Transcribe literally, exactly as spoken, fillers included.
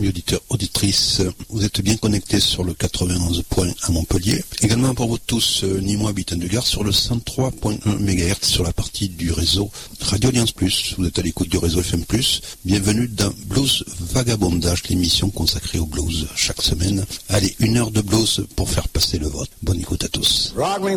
auditeurs, auditrices, vous êtes bien connectés sur le quatre-vingt-onze point un à Montpellier. Également pour vous tous, euh, Nîmois, habitants du Gard, sur le cent trois point un mégahertz sur la partie du réseau Radio Alliance Plus. Vous êtes à l'écoute du réseau F M plus. Bienvenue dans Blues Vagabondage, l'émission consacrée au blues chaque semaine. Allez, une heure de blues pour faire passer le vote. Bonne écoute à tous. Rock me